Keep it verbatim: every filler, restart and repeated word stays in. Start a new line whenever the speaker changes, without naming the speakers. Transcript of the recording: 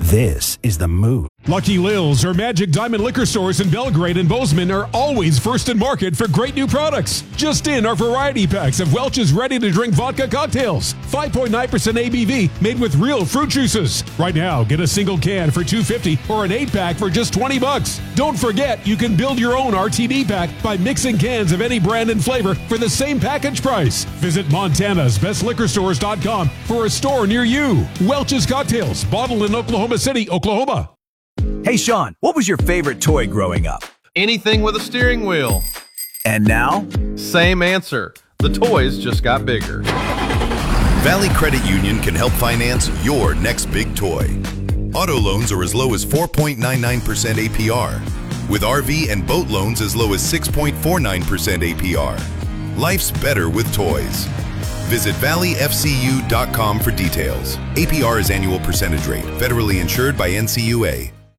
This is the move.
Lucky Lil's or Magic Diamond liquor stores in Belgrade and Bozeman are always first in market for great new products. Just in are variety packs of Welch's ready-to-drink vodka cocktails. five point nine percent A B V made with real fruit juices. Right now, get a single can for two dollars and fifty cents or an eight-pack for just twenty bucks. Don't forget, you can build your own R T D pack by mixing cans of any brand and flavor for the same package price. Visit Montana's Best Liquor Stores dot com for a store near you. Welch's Cocktails, bottled in Oklahoma City, Oklahoma.
Hey, Sean, what was your favorite toy growing up?
Anything with a steering wheel.
And now?
Same answer. The toys just got bigger.
Valley Credit Union can help finance your next big toy. Auto loans are as low as four point nine nine percent A P R, with R V and boat loans as low as six point four nine percent A P R. Life's better with toys. Visit valley f c u dot com for details. A P R is annual percentage rate, federally insured by N C U A.